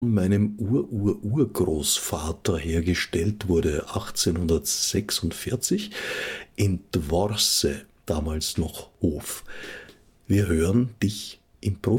meinem Urgroßvater hergestellt wurde, 1846 in Dworce, damals noch Hof. Wir hören dich improvisieren.